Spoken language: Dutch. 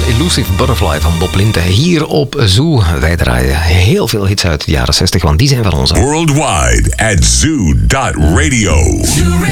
Elusive Butterfly van Bob Linte. Hier op Zoo. Wij draaien heel veel hits uit de jaren 60, want die zijn van ons. Worldwide at zoo.radio.